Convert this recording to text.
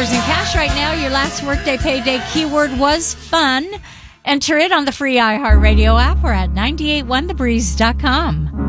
in cash right now. Your last workday payday keyword was fun. Enter it on the free iHeartRadio app or at 981thebreeze.com.